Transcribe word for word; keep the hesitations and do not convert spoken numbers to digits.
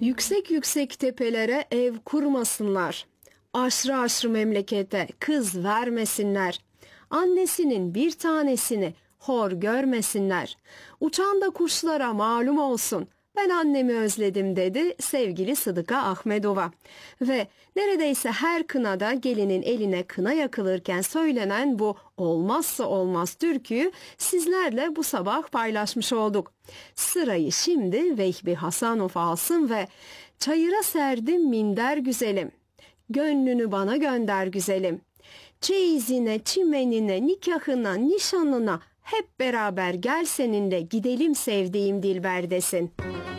Yüksek yüksek tepelere ev kurmasınlar. Aşrı aşrı memlekete kız vermesinler. Annesinin bir tanesini hor görmesinler. Uçan da kuşlara malum olsun. Ben annemi özledim dedi sevgili Sıdıka Ahmedova. Ve neredeyse her kınada gelinin eline kına yakılırken söylenen bu olmazsa olmaz türküyü sizlerle bu sabah paylaşmış olduk. Sırayı şimdi Vehbi Hasanov alsın ve çayıra serdim minder güzelim. Gönlünü bana gönder güzelim. Çeyizine, çimenine, nikahına, nişanına hep beraber gel seninle gidelim sevdiğim Dilber desin.